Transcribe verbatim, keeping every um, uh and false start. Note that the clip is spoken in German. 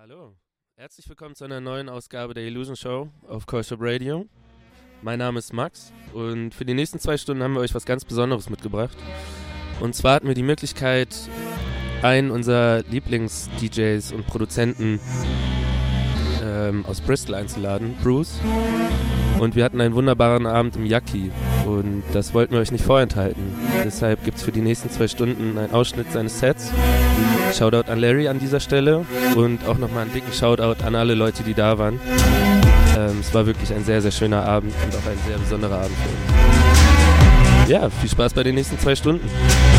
Hallo, herzlich willkommen zu einer neuen Ausgabe der Illusion Show auf Course Radio. Mein Name ist Max und für die nächsten zwei Stunden haben wir euch was ganz Besonderes mitgebracht. Und zwar hatten wir die Möglichkeit, einen unserer Lieblings-D Js und Produzenten ähm, aus Bristol einzuladen, Bruce. Und wir hatten einen wunderbaren Abend im Yaki und das wollten wir euch nicht vorenthalten. Deshalb gibt es für die nächsten zwei Stunden einen Ausschnitt seines Sets. Shoutout an Larry an dieser Stelle und auch nochmal einen dicken Shoutout an alle Leute, die da waren. Ähm, es war wirklich ein sehr, sehr schöner Abend und auch ein sehr besonderer Abend für uns. Ja, viel Spaß bei den nächsten zwei Stunden.